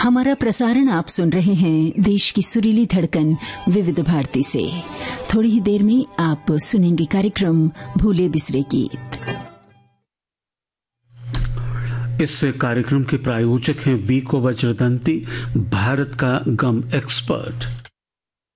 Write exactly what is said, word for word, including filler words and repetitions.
हमारा प्रसारण आप सुन रहे हैं देश की सुरीली धड़कन विविध भारती से। थोड़ी ही देर में आप सुनेंगे कार्यक्रम भूले बिसरे गीत। इस कार्यक्रम के प्रायोजक हैं वीको वज्रदंती, भारत का गम एक्सपर्ट।